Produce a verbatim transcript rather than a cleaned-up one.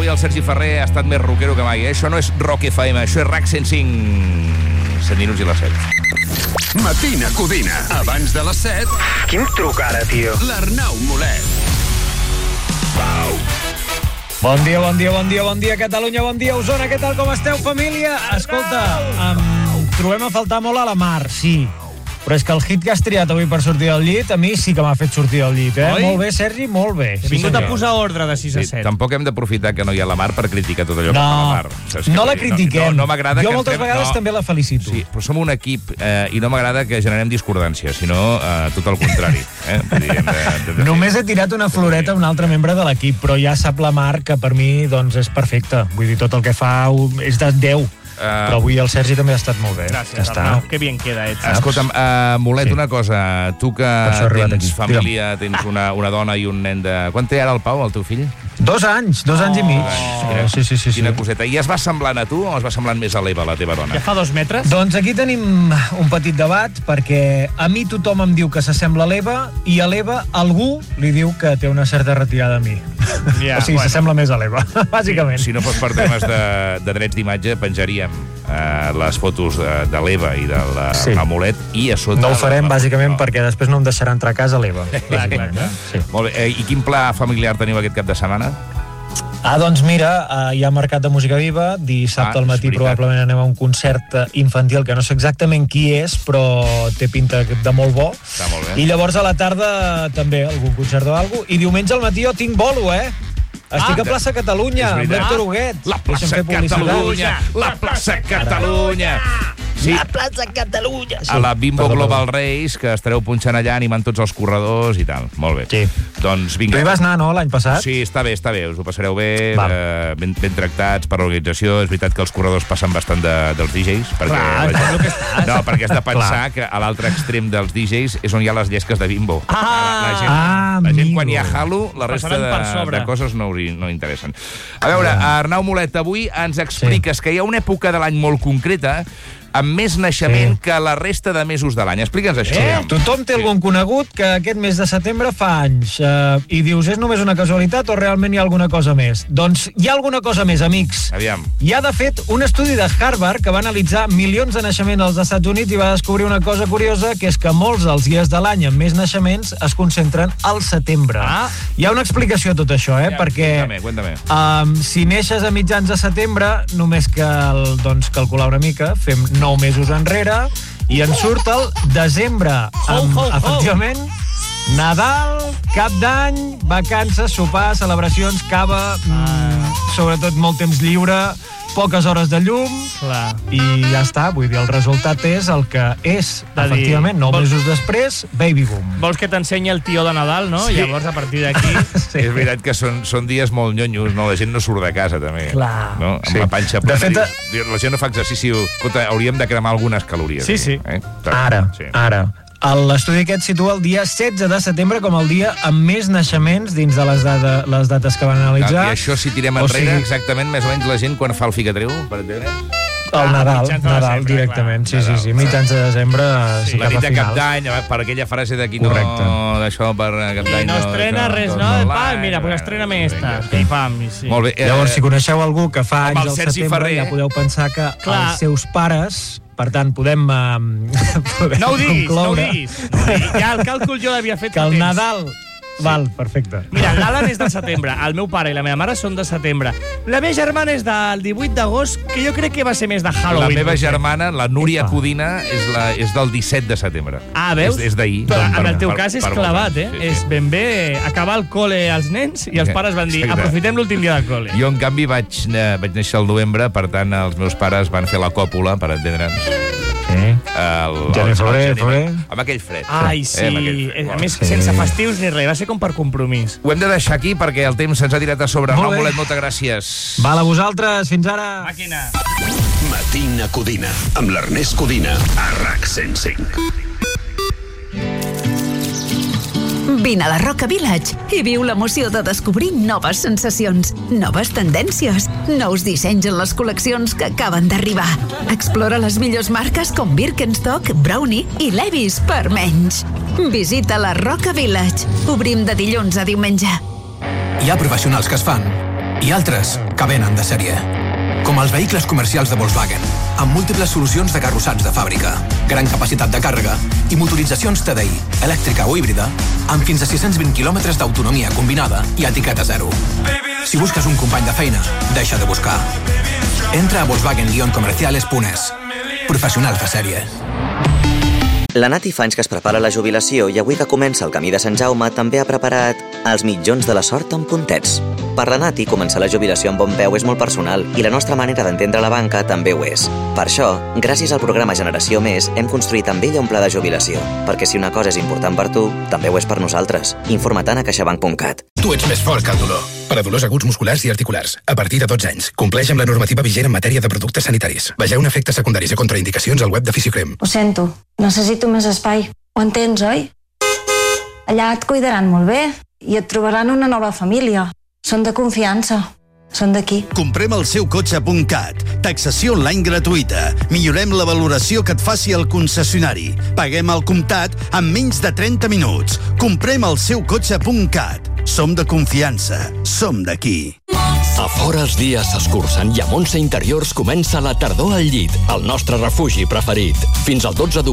el Sergi Ferrer ha estat més rockero que mai. Eh? Això no és Rock F M, això és RAC cent cinc. set minuts i les set. Matina Codina. Abans de les set... Quin truc ara, tio? L'Arnau Molet. Bon dia, bon dia, bon dia, bon dia, Catalunya, bon dia, Osona, què tal, com esteu, família? Escolta, um, trobem a faltar molt a la Mar, sí, però és que el hit que has triat avui per sortir del llit, a mi sí que m'ha fet sortir del llit, eh? Oi? Molt bé, Sergi, molt bé. He vingut a posar ordre de sis a set. Sí, tampoc hem d'aprofitar que no hi ha la Mar per criticar tot allò No, que fa la Mar. Saps no què la vull dir? critiquem. No, no m'agrada jo que moltes entrem- vegades no. també la felicito. Sí, però som un equip eh, i no m'agrada que generem discordància, sinó eh, tot el contrari. Eh? Vull dir, hem de, hem de Només he tirat una floreta a un altre membre de l'equip, però ja sap la Mar que per mi doncs, és perfecte. Vull dir, tot el que fa és de deu. Uh, Però avui el Sergi també ha estat molt bé. Gràcies, ja està. Arnau. Que bien queda, ets. Escolta'm, uh, Molet, Sí. una cosa. Tu que això he arribat tens aquí. família, tens una, una dona i un nen de... Quan té ara el Pau, el teu fill? Dos anys, dos anys i mig. Quina, Sí, sí, sí, sí. Quina coseta. I es va semblant a tu o es va semblant més a l'Eva, la teva dona? Ja fa dos metres? Doncs aquí tenim un petit debat, perquè a mi tothom em diu que s'assembla a l'Eva i a l'Eva algú li diu que té una certa retirada a mi. Ja, o sigui, bueno. s'assembla més a l'Eva, bàsicament. Si no fos per temes de, de drets d'imatge, penjaríem eh, les fotos de, de l'Eva i de la, Sí. la Molet i a sota... No ho farem, la, la, bàsicament, no. perquè després no em deixarà entrar a casa l'Eva. Clar, clar, clar. Sí. Molt bé. Eh, I quin pla familiar teniu aquest cap de setmana? Ah, doncs mira, eh, hi ha Mercat de Música Viva, dissabte Ah, al és matí veritat. probablement anem a un concert eh, infantil, que no sé exactament qui és, però té pinta de molt bo. Està molt bé. I llavors a la tarda també algun concert o alguna cosa. I diumenge al matí jo tinc bolo, eh? Estic Ah, a Plaça Catalunya, és amb veritat. l'Héctor Huguet. La plaça Deixa'm fer publicitat. Catalunya! La plaça Catalunya! Sí, La Plaça Catalunya! a la Bimbo Perdó, Global perdó. Race, que estareu punxant allà, animant tots els corredors i tal. Molt bé. Sí. Doncs Tu vinga. hi vas anar, no, l'any passat? Sí, està bé, està bé, us ho passareu bé, Val. eh, ben, ben tractats per l'organització. És veritat que els corredors passen bastant de, dels D Js, perquè, Clar, la és el que estàs. no, perquè has de pensar que a l'altre extrem dels D Js és on hi ha les llesques de Bimbo. Ah! la, gent, Ah, la gent amigo. quan hi ha Halo, la resta Passaran per de, sobre. de coses no, us- no interessen. A veure, Arnau Molet, avui ens expliques sí. que hi ha una època de l'any molt concreta amb més naixement Sí. que la resta de mesos de l'any. Explica'ns això. Eh? aviam. Tothom té algun conegut que aquest mes de setembre fa anys eh, i dius, és només una casualitat o realment hi ha alguna cosa més? Doncs hi ha alguna cosa més, amics. Aviam. Hi ha, de fet, un estudi de Harvard que va analitzar milions de naixements als Estats Units i va descobrir una cosa curiosa, que és que molts dels dies de l'any amb més naixements es concentren al setembre. Ah. Hi ha una explicació a tot això, eh? Ja, perquè Cuéntame, cuéntame. um, si neixes a mitjans de setembre, només cal doncs, calcular una mica, fem nou mesos enrere i ens surt el desembre amb, Ho, ho, ho. efectivament, Nadal, cap d'any, vacances, sopar, celebracions, cava, mm, sobretot molt temps lliure, poques hores de llum, Clar. i ja està, vull dir, el resultat és el que és, De dir, efectivament, nou vols- mesos després, baby boom. Vols que t'ensenyi el tió de Nadal, no? Sí. Llavors, a partir d'aquí... Sí. És veritat que són, són dies molt nyonyos, no? La gent no surt de casa, també. Clar. No? Amb Sí. la panxa De plena. fet, dius, la gent no fa exercici. Escolta, hauríem de cremar algunes calories. Sí, sí. Eh? Ara, Sí. ara. L'estudi aquest situa el dia setze de setembre com el dia amb més naixements dins de les, data, les dates que van analitzar. I això, si tirem O enrere, sigui- exactament, més o menys la gent quan fa el ficatreu, per exemple. El Nadal, mitjans de Nadal desembre, directament, sí, clar. sí, sí, mitjans de desembre, sí, La cap nit a de cap finals. d'any, per aquella frase d'aquí no, Correcte. d'això per cap I d'any. no estrena això, res, tot no? l'any. Pam, mira, pues estrena-me esta. I pam, i sí. Molt bé. Eh, Llavors, si coneixeu algú que fa amb anys el al Sergi setembre, Ferrer, ja podeu pensar que Clar. els seus pares, per tant, podem, eh, podem No ho diguis, no ho concloure diguis. No ho diguis. Ja el càlcul jo l'havia fet que fa el temps. Nadal... Val, perfecte. Mira, l'Alan és del setembre, el meu pare i la meva mare són de setembre. La meva germana és del divuit d'agost, que jo crec que va ser més de la Halloween. meva potser. germana, la Núria Epa. Codina, és, la, és del disset de setembre. Ah, veus? És, és d'ahir. Però doncs, en per- el teu per- cas és per clavat, molts eh? anys. Sí, És sí. ben bé acabar el col·le als nens i els Sí, pares van dir exacte. aprofitem l'últim dia del col·le. Jo, en canvi, vaig, eh, vaig néixer al novembre, per tant, els meus pares van fer la còpula, per entendre'ns. Sí. El, Gener, el- febrer, el gener, febrer. Amb aquell fred. Ai, sí. Eh, amb aquell fred. A més, Sí. sense festius ni res, va ser com per compromís. Ho hem de deixar aquí perquè el temps se'ns ha tirat a sobre. Molt Arnau bé. Molet, moltes gràcies. Val, a vosaltres, fins ara. Màquina. Matina Codina, amb l'Ernest Codina, a RAC cent cinc. Vine a la Roca Village i viu l'emoció de descobrir noves sensacions, noves tendències, nous dissenys en les col·leccions que acaben d'arribar. Explora les millors marques com Birkenstock, Brownie i Levi's per menys. Visita la Roca Village. Obrim de dilluns a diumenge. Hi ha professionals que es fan i altres que venen de sèrie. Com els vehicles comercials de Volkswagen, amb múltiples solucions de carrossats de fàbrica, gran capacitat de càrrega i motoritzacions T D I, elèctrica o híbrida, amb fins a sis-cents vint quilòmetres d'autonomia combinada i etiqueta zero. Si busques un company de feina, deixa de buscar. Entra a volkswagen guion comerciales punt es. Professionals de sèrie. La Nati fa anys que es prepara la jubilació i avui que comença el camí de Sant Jaume també ha preparat els mitjons de la sort amb puntets. Per la Nati, començar la jubilació amb bon peu és molt personal i la nostra manera d'entendre la banca també ho és. Per això, gràcies al programa Generació Més, hem construït amb ella un pla de jubilació, perquè si una cosa és important per tu, també ho és per nosaltres. Informa-te'n a caixabank punt cat. Tu ets més fort que el dolor. Per a dolors aguts musculars i articulars, a partir de dotze anys. Compleix amb la normativa vigent en matèria de productes sanitaris. Vegeu efectes secundaris i contraindicacions al web de Fisiocrem. Ho sento, necessito més espai. Ho entens, oi? Allà et cuidaran molt bé i et trobaran una nova família. Són de confiança. Són d'aquí. Comprem el seu cotxe punt cat. Taxació online gratuïta. Millorem la valoració que et faci el concessionari. Paguem al comptat en menys de trenta minuts. Comprem el seu cotxe punt cat. Som de confiança. Som d'aquí. A fora els dies s'escurcen i a Montse Interiors comença la tardor al llit, el nostre refugi preferit. Fins al dotze d'octubre